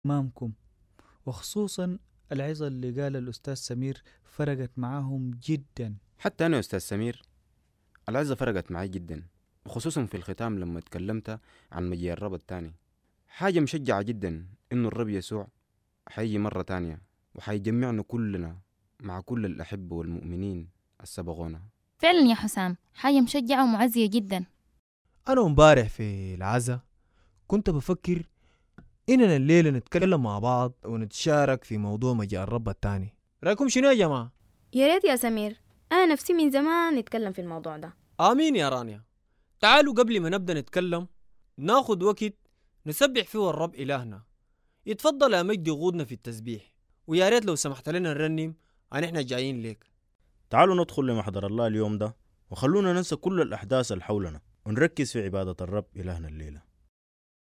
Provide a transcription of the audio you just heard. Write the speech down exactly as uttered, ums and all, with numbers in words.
أمامكم، وخصوصا العظة اللي قال الأستاذ سمير فرقت معاهم جدا. حتى أنا يا أستاذ سمير العزة فرقت معي جدا، وخصوصا في الختام لما تكلمت عن مجيء الرب التاني. حاجة مشجعة جدا إنه الرب يسوع حيجي مرة تانية وحيجمعنا كلنا مع كل الأحبة والمؤمنين السبقونا. فعلا يا حسام، حاجة مشجعة ومعزية جدا. أنا امبارح في العزا كنت بفكر إننا الليلة نتكلم مع بعض ونتشارك في موضوع مجيء الرب التاني. رأيكم شنو يا جماعة؟ يا ريت يا سمير، أنا نفسي من زمان نتكلم في الموضوع ده. آمين يا رانيا. تعالوا قبل ما نبدأ نتكلم ناخد وقت نسبح فيه الرب إلهنا. يتفضل يا مجد يغودنا في التسبيح، ويا ريت لو سمحت لنا نرنم عن إحنا جايين ليك. تعالوا ندخل لمحضر الله اليوم ده، وخلونا ننسى كل الأحداث اللي حولنا ونركز في عبادة الرب إلهنا الليلة.